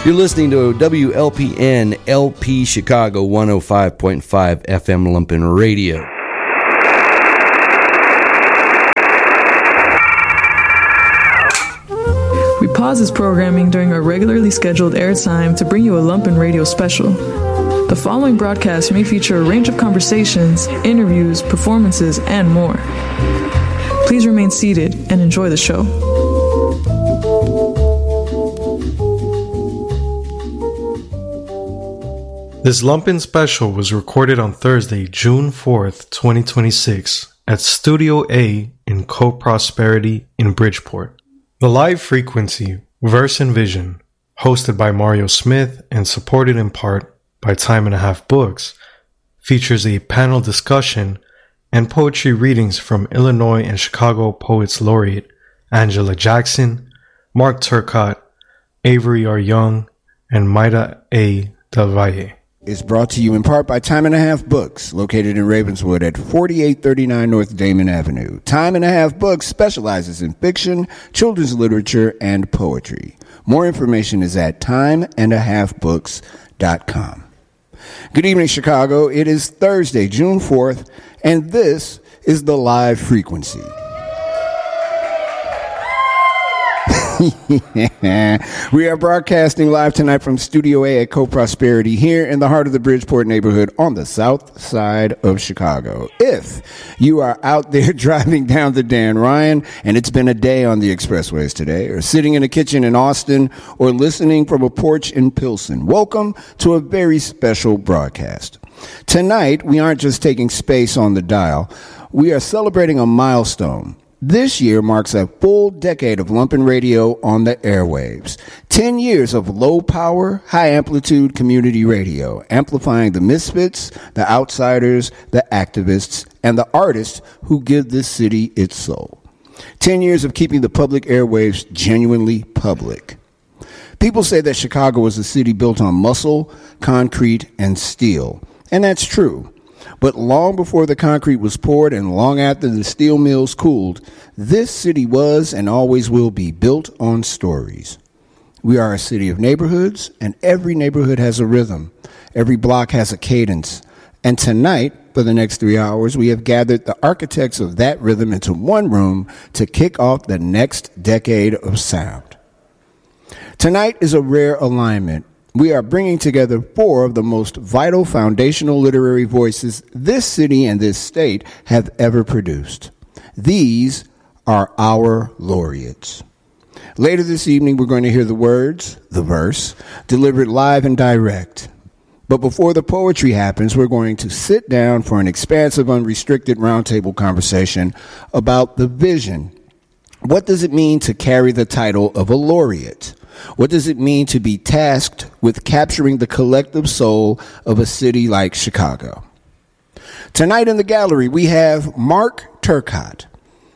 You're listening to WLPN LP Chicago 105.5 FM Lumpen Radio. We pause this programming during our regularly scheduled airtime to bring you a Lumpen Radio special. The following broadcast may feature a range of conversations, interviews, performances, and more. Please remain seated and enjoy the show. This Lumpen special was recorded on Thursday, June 4th, 2026 at Studio A in Co-Prosperity in Bridgeport. The live frequency, Verse and Vision, hosted by Mario Smith and supported in part by Time and a Half Books, features a panel discussion and poetry readings from Illinois and Chicago Poets Laureate Angela Jackson, Mark Turcotte, Avery R. Young, and Maida A. Del Valle. Is brought to you in part by Time and a Half Books, located in Ravenswood at 4839 North Damon Avenue. Time and a Half Books specializes in fiction, children's literature, and poetry. More information is at timeandahalfbooks.com. Good evening, Chicago. It is Thursday, June 4th, and this is the live frequency. We are broadcasting live tonight from Studio A at Co-Prosperity here in the heart of the Bridgeport neighborhood on the south side of Chicago. If you are out there driving down the Dan Ryan and it's been a day on the expressways today, or sitting in a kitchen in Austin, or listening from a porch in Pilsen, welcome to a very special broadcast. Tonight, we aren't just taking space on the dial. We are celebrating a milestone. This year marks a full decade of Lumpen Radio on the airwaves. 10 years of low-power, high-amplitude community radio, amplifying the misfits, the outsiders, the activists, and the artists who give this city its soul. 10 years of keeping the public airwaves genuinely public. People say that Chicago was a city built on muscle, concrete, and steel. And that's true. But long before the concrete was poured and long after the steel mills cooled, this city was and always will be built on stories. We are a city of neighborhoods, and every neighborhood has a rhythm. Every block has a cadence. And tonight, for the next 3 hours, we have gathered the architects of that rhythm into one room to kick off the next decade of sound. Tonight is a rare alignment. We are bringing together 4 of the most vital foundational literary voices this city and this state have ever produced. These are our laureates. Later this evening, we're going to hear the words, the verse, delivered live and direct. But before the poetry happens, we're going to sit down for an expansive, unrestricted roundtable conversation about the vision. What does it mean to carry the title of a laureate? What does it mean to be tasked with capturing the collective soul of a city like Chicago? Tonight in the gallery, we have Mark Turcotte,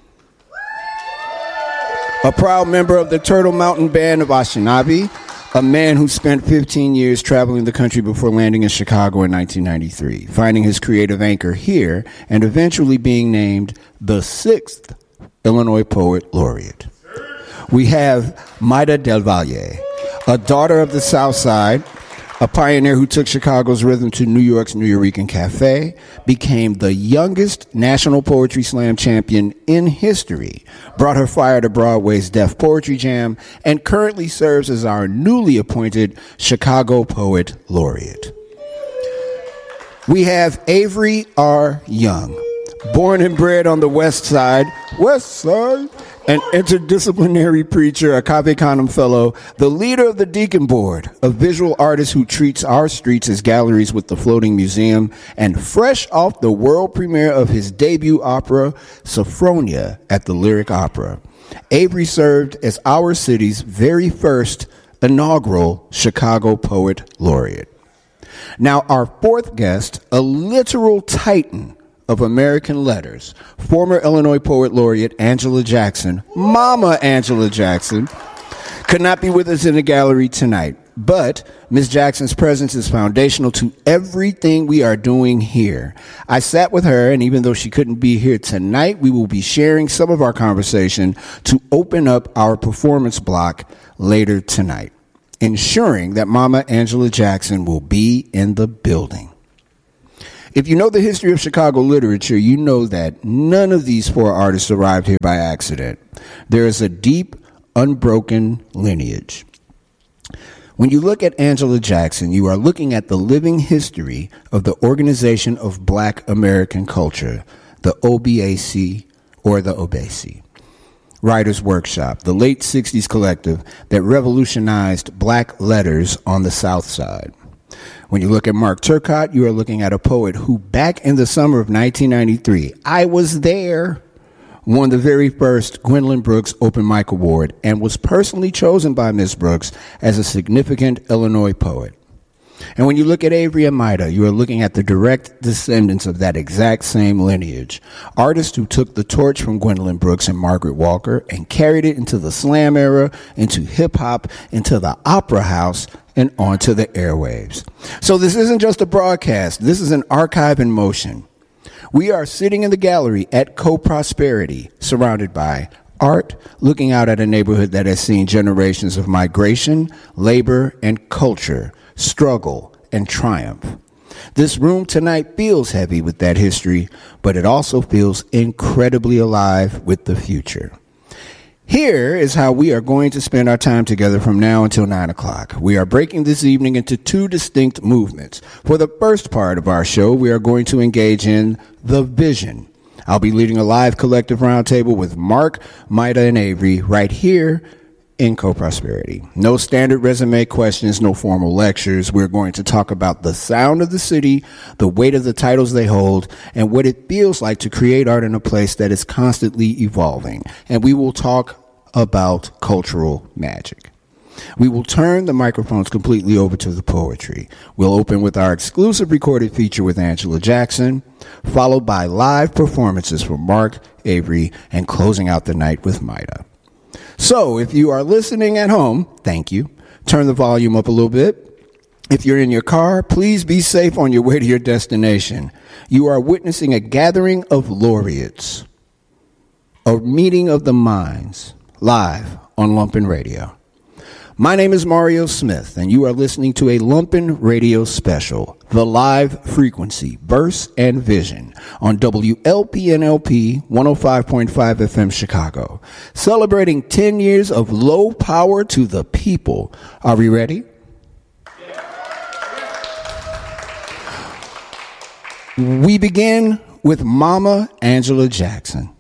a proud member of the Turtle Mountain Band of Anishinaabe, a man who spent 15 years traveling the country before landing in Chicago in 1993, finding his creative anchor here, and eventually being named the 6th Illinois Poet Laureate. We have Maida Del Valle, a daughter of the South Side, a pioneer who took Chicago's rhythm to New York's Nuyorican Cafe, became the youngest National Poetry Slam champion in history, brought her fire to Broadway's Def Poetry Jam, and currently serves as our newly appointed Chicago Poet Laureate. We have Avery R. Young, born and bred on the West Side, an interdisciplinary preacher, a Cave Canem fellow, the leader of the Deacon Board, a visual artist who treats our streets as galleries with the Floating Museum, and fresh off the world premiere of his debut opera, Sophronia, at the Lyric Opera. Avery served as our city's very first inaugural Chicago Poet Laureate. Now, our 4th guest, a literal titan of American letters, former Illinois Poet Laureate Angela Jackson, Mama Angela Jackson, could not be with us in the gallery tonight. But Ms. Jackson's presence is foundational to everything we are doing here. I sat with her, and even though she couldn't be here tonight, we will be sharing some of our conversation to open up our performance block later tonight. ensuring that Mama Angela Jackson will be in the building. If you know the history of Chicago literature, you know that none of these four artists arrived here by accident. There is a deep, unbroken lineage. When you look at Angela Jackson, you are looking at the living history of the Organization of Black American Culture, the OBAC, or the OBAC. Writers Workshop, the late 60s collective that revolutionized black letters on the South Side. When you look at Mark Turcott, you are looking at a poet who, back in the summer of 1993, I was there, won the very first Gwendolyn Brooks Open Mic Award and was personally chosen by Miss Brooks as a significant Illinois poet. And when you look at Avery and Maida, you are looking at the direct descendants of that exact same lineage. Artists who took the torch from Gwendolyn Brooks and Margaret Walker and carried it into the slam era, into hip-hop, into the opera house, and onto the airwaves. So this isn't just a broadcast. This is an archive in motion. We are sitting in the gallery at Co-Prosperity, surrounded by art, looking out at a neighborhood that has seen generations of migration, labor, and culture, struggle, and triumph. This room tonight feels heavy with that history, but it also feels incredibly alive with the future. Here is how we are going to spend our time together from now until 9 o'clock. We are breaking this evening into two distinct movements. For the first part of our show, we are going to engage in the vision. I'll be leading a live collective roundtable with Mark, Maida, and Avery right here in Co-Prosperity. No standard resume questions, no formal lectures. We're going to talk about the sound of the city, the weight of the titles they hold, and what it feels like to create art in a place that is constantly evolving. And we will talk about cultural magic. We will turn the microphones completely over to the poetry. We'll open with our exclusive recorded feature with Angela Jackson, followed by live performances from Mark, Avery, and closing out the night with Maida. So if you are listening at home, thank you. Turn the volume up a little bit. If you're in your car, please be safe on your way to your destination. You are witnessing a gathering of laureates, a meeting of the minds, live on Lumpen Radio. My name is Mario Smith, and you are listening to a Lumpen Radio special, The Live Frequency, Verse and Vision, on WLPNLP 105.5 FM Chicago, celebrating 10 years of low power to the people. Are we ready? We begin with Mama Angela Jackson.